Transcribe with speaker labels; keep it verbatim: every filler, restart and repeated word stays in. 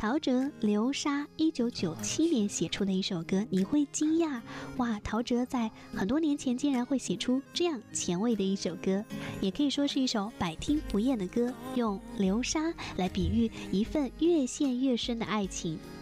Speaker 1: 陶喆、流沙一九九七年写出的一首歌，你会惊讶，哇，陶喆在很多年前竟然会写出这样前卫的一首歌，也可以说是一首百听不厌的歌，用流沙来比喻一份越陷越深的爱情。